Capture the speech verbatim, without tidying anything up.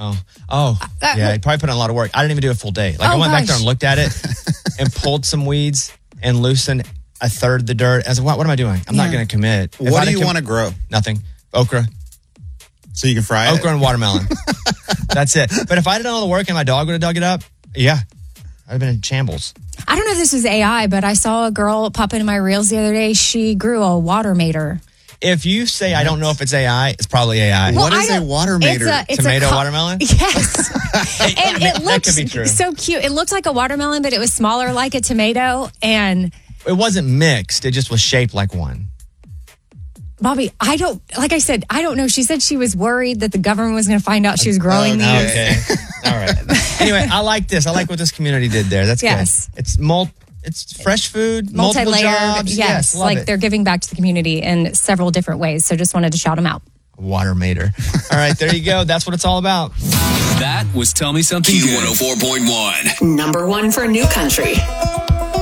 Oh, oh, That- yeah. He probably put in a lot of work. I didn't even do a full day. Like Oh, I went back there gosh. and looked at it and pulled some weeds and loosened a third of the dirt. I was like, what, what am I doing? I'm not Yeah. going to commit. If What I'd do you com- want to grow? Nothing. Okra. So you can fry it? Okra and watermelon. That's it. But if I had done all the work and my dog would have dug it up, yeah, I'd have been in shambles. I don't know if this was A I, but I saw a girl pop into my reels the other day. She grew a water mater. If you say I don't know if it's A I, it's probably A I. Well, What is I a don't- water it's mater? a- it's a Tomato co- watermelon? Yes. and That it looked could be true. so cute. It looked like a watermelon, but it was smaller like a tomato. And It wasn't mixed. It just was shaped like one. Bobby, I don't, like I said, I don't know. She said she was worried that the government was going to find out she was growing these. Okay. All right. Anyway, I like this. I like what this community did there. That's Yes. good. It's mul- It's fresh food, multiple Multi-layered. jobs. Yes. love like it. they're giving back to the community in several different ways. So just wanted to shout them out. Water mater. All right, there you go. That's what it's all about. That was Tell Me Something Q Good. one oh four point one. Number one for New Country.